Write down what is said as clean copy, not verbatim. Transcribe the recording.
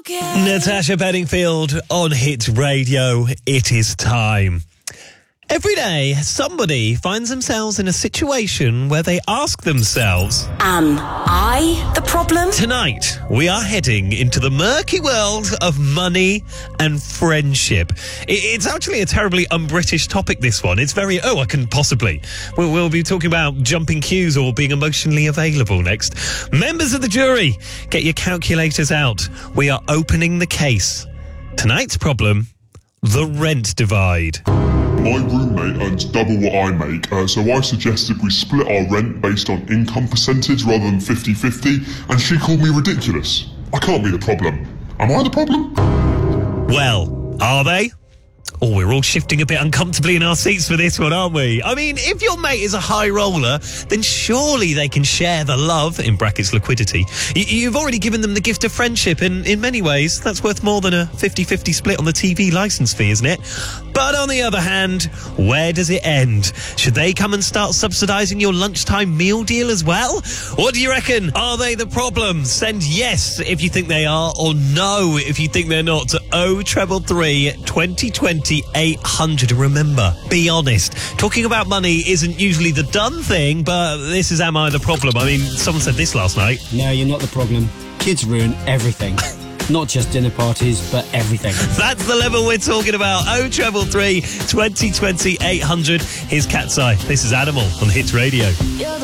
Natasha Bedingfield on Hit Radio. It is time. Every day, somebody finds themselves in a situation where they ask themselves, am I the problem? Tonight, we are heading into the murky world of money and friendship. It's actually a terribly un-British topic, this one. It's very, I can possibly. We'll be talking about jumping queues or being emotionally available next. Members of the jury, get your calculators out. We are opening the case. Tonight's problem, the rent divide. My roommate earns double what I make, so I suggested we split our rent based on income percentage rather than 50-50, and she called me ridiculous. I can't be the problem. Am I the problem? Well, are they? Oh, we're all shifting a bit uncomfortably in our seats for this one, aren't we? I mean, if your mate is a high roller, then surely they can share the love, in brackets liquidity. You've already given them the gift of friendship, and in many ways, that's worth more than a 50-50 split on the TV licence fee, isn't it? But on the other hand, where does it end? Should they come and start subsidising your lunchtime meal deal as well? What do you reckon? Are they the problem? Send yes if you think they are, or no if you think they're not, to 0333 2020 800. Remember, be honest. Talking about money isn't usually the done thing, but this is Am I the Problem? I mean, someone said this last night. No, you're not the problem. Kids ruin everything. Not just dinner parties, but everything. That's the level we're talking about. 0333 2020 800. Here's Cat's Eye. This is Animal on Hit Radio.